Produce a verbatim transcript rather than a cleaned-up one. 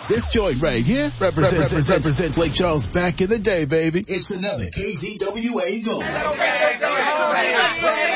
This joint right here represents, represents, represents Lake Charles back in the day, baby. It's another K Z W A Gold.